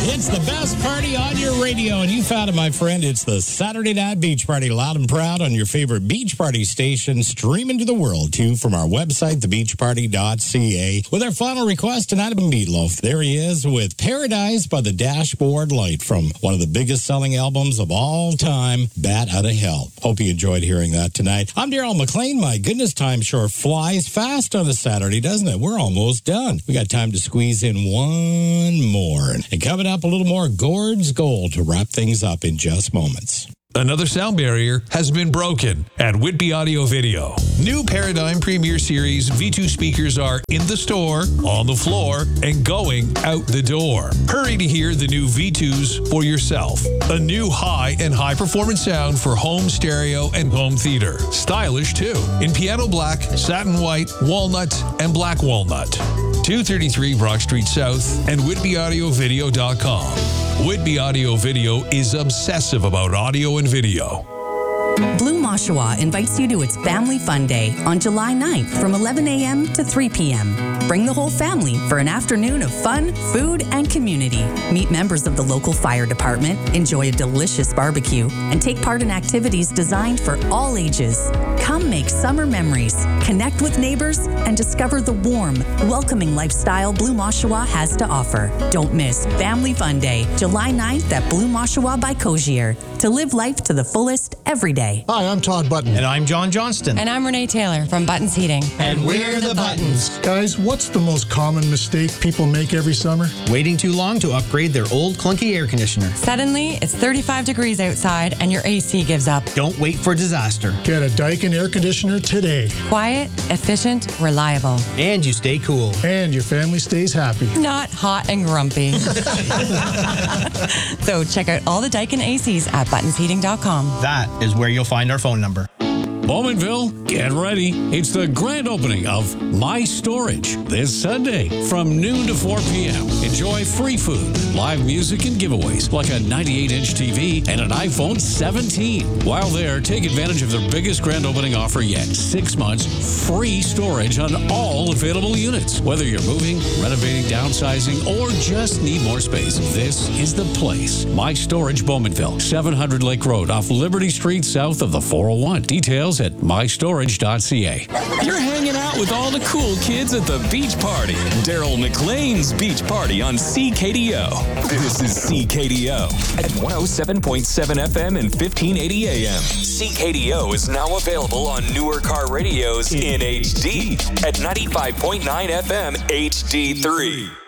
It's the best party on your radio, and you found it, my friend. It's the Saturday Night Beach Party, loud and proud on your favorite beach party station, streaming to the world, too, from our website, thebeachparty.ca. With our final request tonight of Meatloaf. There he is with Paradise by the Dashboard Light from one of the biggest selling albums of all time, Bat Out of Hell. Hope you enjoyed hearing that tonight. I'm Daryl McLean. My goodness, time sure flies fast on a Saturday, doesn't it? We're almost done. We got time to squeeze in one more. And coming up, a little more Gord's Gold to wrap things up in just moments. Another sound barrier has been broken at Whitby Audio Video. New Paradigm Premier Series V2 speakers are in the store, on the floor, and going out the door. Hurry to hear the new V2s for yourself. A new high and high performance sound for home stereo and home theater. Stylish too, in piano black, satin white, walnut, and black walnut. 233 Brock Street South and WhitbyAudioVideo.com. Whitby Audio Video is obsessive about audio and video. Blue Oshawa invites you to its Family Fun Day on July 9th from 11 a.m. to 3 p.m. Bring the whole family for an afternoon of fun, food, and community. Meet members of the local fire department, enjoy a delicious barbecue, and take part in activities designed for all ages. Come make summer memories, connect with neighbors, and discover the warm, welcoming lifestyle Blue Oshawa has to offer. Don't miss Family Fun Day, July 9th at Blue Oshawa by Cozier. To live life to the fullest every day. Hi, I'm Todd Button. And I'm John Johnston. And I'm Renee Taylor from Buttons Heating. And we're the Buttons. Guys, what's the most common mistake people make every summer? Waiting too long to upgrade their old clunky air conditioner. Suddenly, it's 35 degrees outside and your AC gives up. Don't wait for disaster. Get a Daikin air conditioner today. Quiet, efficient, reliable. And you stay cool. And your family stays happy. Not hot and grumpy. So check out all the Daikin ACs at buttonsheating.com. That is where you'll find our phone number. Bowmanville, get ready. It's the grand opening of My Storage this Sunday from noon to 4 p.m. Enjoy free food, live music, and giveaways like a 98-inch TV and an iPhone 17. While there, take advantage of their biggest grand opening offer yet. 6 months free storage on all available units. Whether you're moving, renovating, downsizing, or just need more space, this is the place. My Storage Bowmanville, 700 Lake Road off Liberty Street south of the 401. Details at mystorage.ca. You're hanging out with all the cool kids at the beach party. Daryl McLean's beach party on CKDO. This is CKDO at 107.7 FM and 1580 AM. CKDO is now available on newer car radios in HD at 95.9 FM HD3.